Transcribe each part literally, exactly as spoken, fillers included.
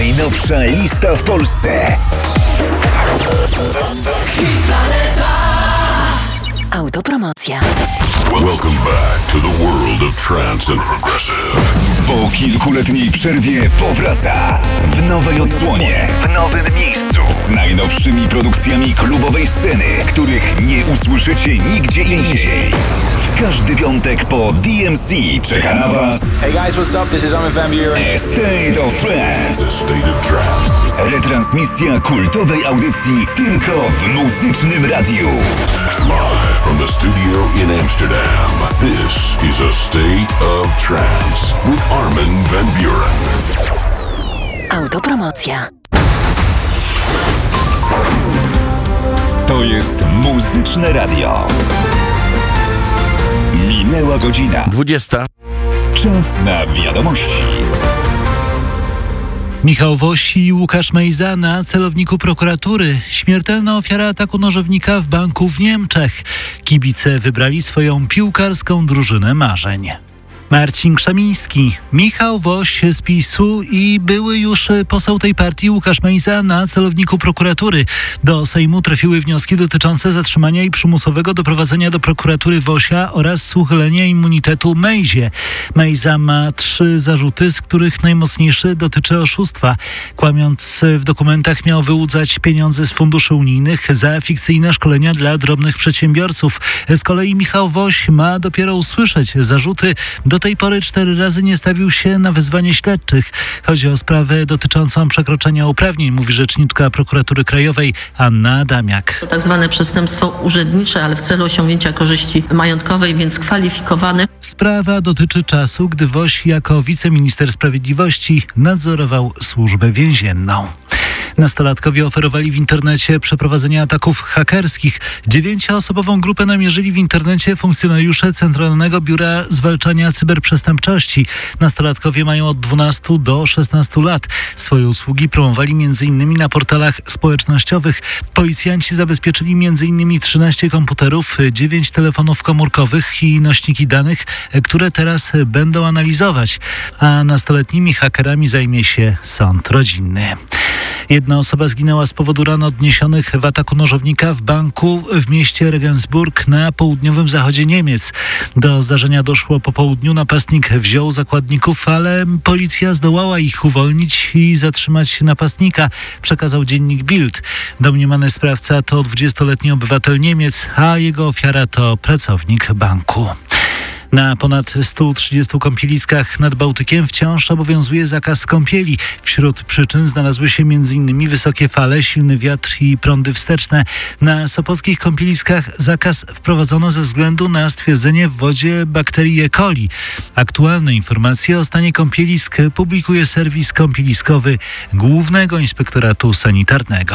Najnowsza lista w Polsce. Autopromocja. Welcome back to the world of trance and progressive. Po kilkuletniej przerwie powraca w nowej odsłonie, w nowym miejscu, z najnowszymi produkcjami klubowej sceny, których nie usłyszycie nigdzie indziej. W każdy piątek po D M C czeka na Was Hey guys, what's up? This is Armin van Buuren. A State of Trance. The State of Trance. Retransmisja kultowej audycji tylko w muzycznym radiu. Live from the studio in Amsterdam. This is A State of Trance with Armin van Buuren. Autopromocja. To jest muzyczne radio. Minęła godzina. dwudziesta. Czas na wiadomości. Michał Woś i Łukasz Mejza na celowniku prokuratury. Śmiertelna ofiara ataku nożownika w banku w Niemczech. Kibice wybrali swoją piłkarską drużynę marzeń. Marcin Krzemiński, Michał Woś z PiSu i były już poseł tej partii Łukasz Mejza na celowniku prokuratury. Do Sejmu trafiły wnioski dotyczące zatrzymania i przymusowego doprowadzenia do prokuratury Wosia oraz uchylenia immunitetu Mejzie. Mejza ma trzy zarzuty, z których najmocniejszy dotyczy oszustwa. Kłamiąc w dokumentach miał wyłudzać pieniądze z funduszy unijnych za fikcyjne szkolenia dla drobnych przedsiębiorców. Z kolei Michał Woś ma dopiero usłyszeć zarzuty. Do tej pory cztery razy nie stawił się na wezwanie śledczych. Chodzi o sprawę dotyczącą przekroczenia uprawnień, mówi rzeczniczka Prokuratury Krajowej Anna Adamiak. To tak zwane przestępstwo urzędnicze, ale w celu osiągnięcia korzyści majątkowej, więc kwalifikowany. Sprawa dotyczy czasu, gdy Woś jako wiceminister sprawiedliwości nadzorował służbę więzienną. Nastolatkowie oferowali w internecie przeprowadzenie ataków hakerskich. Dziewięcioosobową grupę namierzyli w internecie funkcjonariusze Centralnego Biura Zwalczania Cyberprzestępczości. Nastolatkowie mają od dwunastu do szesnastu lat. Swoje usługi promowali między innymi na portalach społecznościowych. Policjanci zabezpieczyli między innymi trzynaście komputerów, dziewięć telefonów komórkowych i nośniki danych, które teraz będą analizować. A nastoletnimi hakerami zajmie się sąd rodzinny. Jedna osoba zginęła z powodu ran odniesionych w ataku nożownika w banku w mieście Regensburg na południowym zachodzie Niemiec. Do zdarzenia doszło po południu. Napastnik wziął zakładników, ale policja zdołała ich uwolnić i zatrzymać napastnika, przekazał dziennik Bild. Domniemany sprawca to dwudziestoletni obywatel Niemiec, a jego ofiara to pracownik banku. Na ponad stu trzydziestu kąpieliskach nad Bałtykiem wciąż obowiązuje zakaz kąpieli. Wśród przyczyn znalazły się między innymi wysokie fale, silny wiatr i prądy wsteczne. Na sopockich kąpieliskach zakaz wprowadzono ze względu na stwierdzenie w wodzie bakterii E. coli. Aktualne informacje o stanie kąpielisk publikuje serwis kąpieliskowy Głównego Inspektoratu Sanitarnego.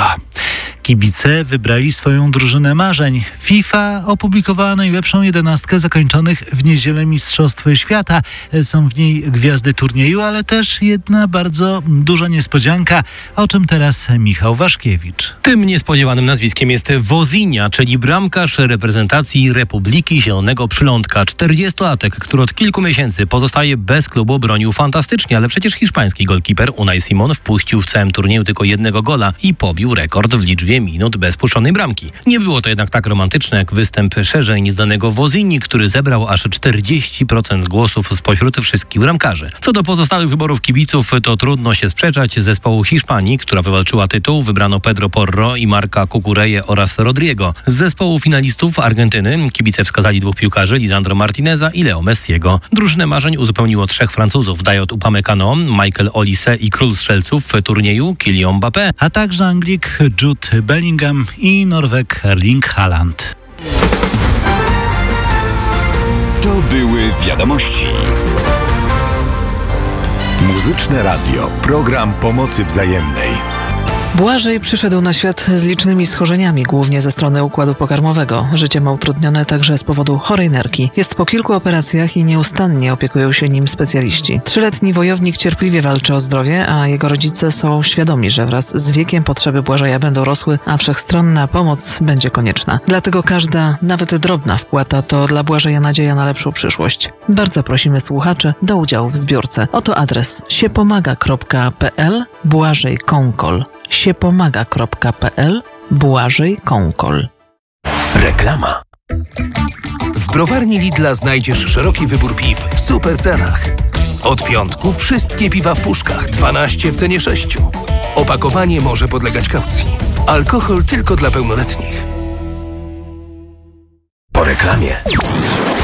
Kibice wybrali swoją drużynę marzeń. FIFA opublikowała najlepszą jedenastkę zakończonych w niedzielę Mistrzostw Świata. Są w niej gwiazdy turnieju, ale też jedna bardzo duża niespodzianka, o czym teraz Michał Waszkiewicz. Tym niespodziewanym nazwiskiem jest Wozinha, czyli bramkarz reprezentacji Republiki Zielonego Przylądka. czterdziestolatek, który od kilku miesięcy pozostaje bez klubu, bronił fantastycznie, ale przecież hiszpański golkiper Unai Simon wpuścił w całym turnieju tylko jednego gola i pobił rekord w liczbie minut bez puszczonej bramki. Nie było to jednak tak romantyczne jak występ szerzej nieznanego Wozinhi, który zebrał aż czterdzieści procent głosów spośród wszystkich bramkarzy. Co do pozostałych wyborów kibiców, to trudno się sprzeczać. Zespołu Hiszpanii, która wywalczyła tytuł, wybrano Pedro Porro i Marca Cucureję oraz Rodrigo. Z zespołu finalistów Argentyny kibice wskazali dwóch piłkarzy, Lisandro Martineza i Leo Messiego. Drużynę marzeń uzupełniło trzech Francuzów, Dayot Upamecano, Michael Olise i król strzelców w turnieju Kylian Mbappé, A także Anglik Jude Bellingham i Norweg Erling Haaland. To były wiadomości. Muzyczne radio. Program pomocy wzajemnej. Błażej przyszedł na świat z licznymi schorzeniami, głównie ze strony układu pokarmowego. Życie ma utrudnione także z powodu chorej nerki. Jest po kilku operacjach i nieustannie opiekują się nim specjaliści. Trzyletni wojownik cierpliwie walczy o zdrowie, a jego rodzice są świadomi, że wraz z wiekiem potrzeby Błażeja będą rosły, a wszechstronna pomoc będzie konieczna. Dlatego każda, nawet drobna wpłata to dla Błażeja nadzieja na lepszą przyszłość. Bardzo prosimy słuchaczy do udziału w zbiórce. Oto adres siepomaga kropka p l Błażej Kąkol. siepomaga kropka pe el. Błażej Kąkol. Reklama. W browarni Lidla znajdziesz szeroki wybór piw w super cenach. Od piątku wszystkie piwa w puszkach, dwanaście w cenie sześciu. Opakowanie może podlegać kaucji. Alkohol tylko dla pełnoletnich. Po reklamie.